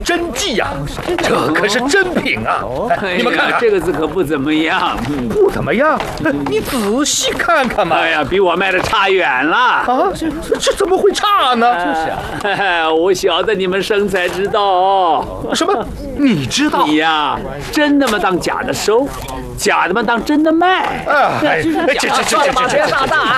真迹呀，这可是真品啊！你们看看， 这个字可不怎么样， 不怎么样。你仔细看看嘛。 哎呀，比我卖的差远了啊！这怎么会差呢？ 就是啊，我晓得你们生财之道。 什么？你知道？ 你呀，真的嘛当假的收，假的嘛当真的卖。 哎，这大大！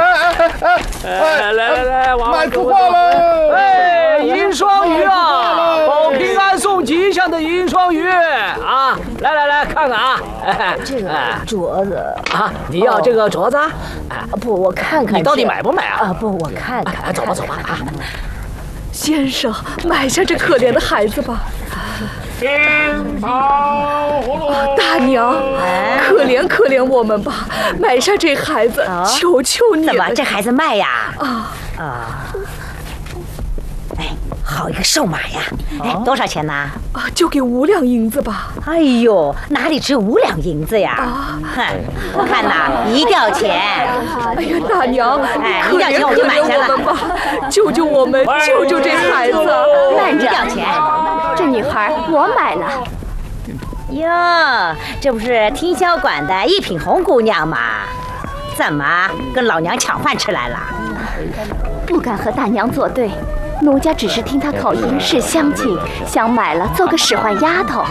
来， 卖出话了！ 哎，银双鱼啊，保平安送吉祥的银双鱼啊！来看看啊， 这个镯子啊，你要这个镯子？啊， 不，我看看。 你到底买不买啊？ 啊，不，我看看。 走吧啊！ 先生，买下这可怜的孩子吧。大娘，可怜我们吧，买下这孩子，求求你了。 怎么这孩子卖呀？哎，好一个瘦马呀！哎，多少钱呢？ 就给5两银子吧。 哎呦，哪里值5两银子呀？哼，我看呐，1吊钱。 哎呀，大娘， 哎，1吊钱我就买下了。 救救我们，救救这孩子！ 慢着，1吊钱。 这女孩我买了。 哟，这不是听销馆的一品红姑娘吗？怎么跟老娘抢饭吃来了？ 不敢和大娘作对，奴家只是听她口音是乡亲，想买了做个使唤丫头。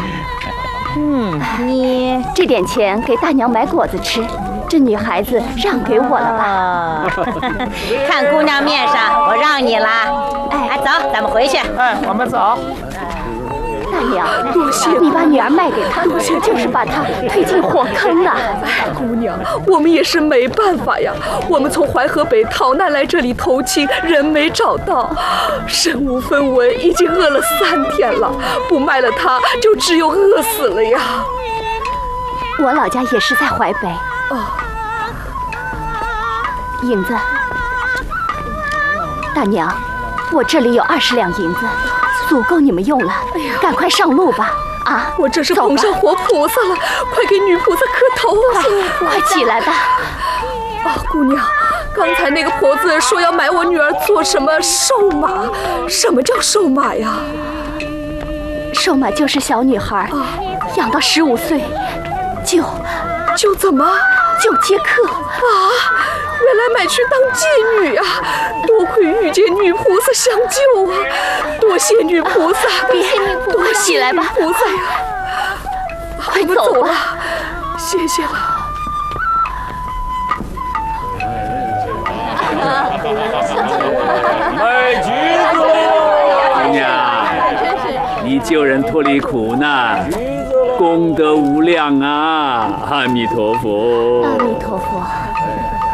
你这点钱给大娘买果子吃，这女孩子让给我了吧？ 看姑娘面上，我让你了。哎，走，咱们回去。 哎，我们走。 大娘，多谢你把女儿卖给他，就是把她推进火坑了。 姑娘，我们也是没办法呀。我们从淮河北逃难来这里投亲，人没找到，身无分文，已经饿了3天了。不卖了她，就只有饿死了呀。 我老家也是在淮北。银子，大娘，我这里有20两银子。足够你们用了，赶快上路吧！啊， 我这是碰上活菩萨了，快给女菩萨磕头啊！ 快起来吧！ 姑娘，刚才那个婆子说要买我女儿做什么瘦马？什么叫瘦马呀？ 瘦马就是小女孩，养到15岁就怎么就接客原来买去当妓女啊！多亏遇见女菩萨相救啊！多谢女菩萨， 多起来吧， 菩萨呀！ 快走吧， 谢谢了。 卖橘子喽！姑娘，你救人脱离苦难，功德无量啊！阿弥陀佛。 阿弥陀佛。